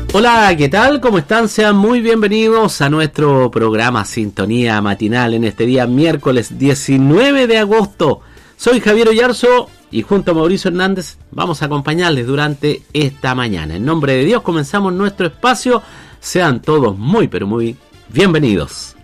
Hola, ¿qué tal? ¿Cómo están? Sean muy bienvenidos a nuestro programa Sintonía Matinal en este día miércoles 19 de agosto. Soy Javier Oyarzo y junto a Mauricio Hernández vamos a acompañarles durante esta mañana. En nombre de Dios comenzamos nuestro espacio. Sean todos muy pero muy bienvenidos.